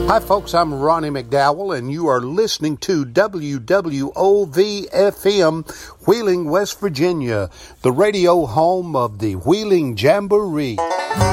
Hi, folks. I'm Ronnie McDowell, and you are listening to WWOV-FM, Wheeling, West Virginia, the radio home of the Wheeling Jamboree.